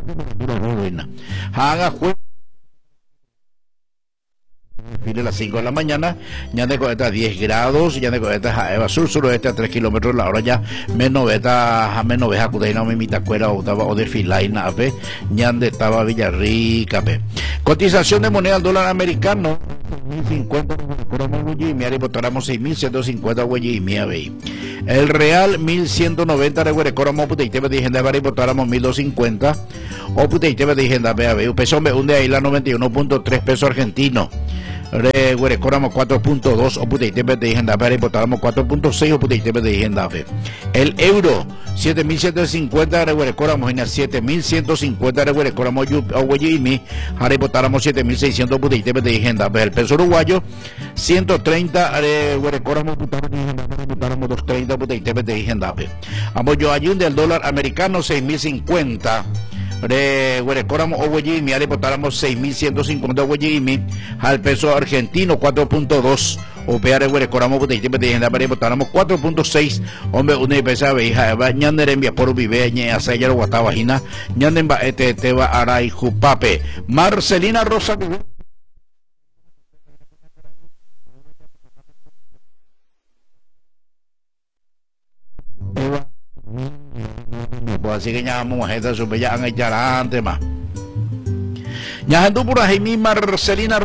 Haga File a las 5 de la mañana, ya de coheta 10 grados, ya de coheta Eva sur suroeste a 3 kilómetros la hora, ya menos beta, menos veja cudeina, me imita cuera o de filaina, ya de estaba Villarrica, cotización de moneda al dólar americano, 1050, y votáramos 6.150 güey y mía, el real 1190 recuerdo puta y te dije de y votáramos 1250 o puta y te dije de peso me hunde ahí la 91.3 pesos argentinos. Recuerdo 4.2 o puta y te dije de votáramos 4.6 o puta y te dije de el euro 7.750 recuerdo en 7.150 recuerdo o güey y mi ahora votáramos 7.600 puta y te dije de el peso uruguayo 130 recuerdo votáramos 230 puta y te dije de vamos yo ayunde al dólar americano 6.050 recordamos Oguayimi, mi área votáramos 6.150 Oguayimi, al peso argentino 4.2, o peare recordamos que te dije de votáramos 4.6, hombre, una pesa veja, ñander envía por vive, ña sayar guatabajina, ñanden va te va aray jupape, Marcelina Rosa. Pues así que ya vamos a esta super ya han echado antes más. Ya ando por ahí mi Marcelina.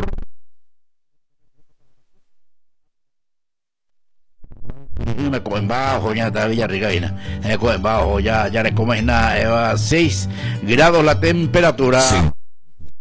Me cogen bajo, ya está Villarrica, me cogen bajo, ya le comen nada, 6 grados la temperatura. Sí.